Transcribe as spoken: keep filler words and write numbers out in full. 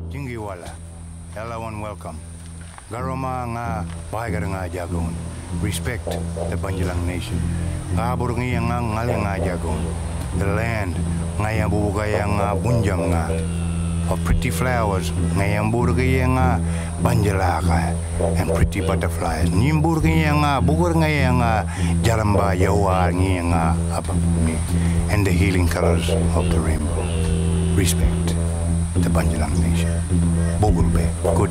Jingiwala, everyone welcome. Garoma nga bahagar nga jagon. Respect the Banjalang nation. Kabur nga nga ngal nga jagon. The land nga yang bubugay nga bunjam nga. Of pretty flowers nga yang burgay nga banjalaka and pretty butterflies. Nimburgay nga bugur nga yang jaramba yawa nga apa and the healing colors of the rainbow. Respect the Banjalang nation. Bogulbe, good.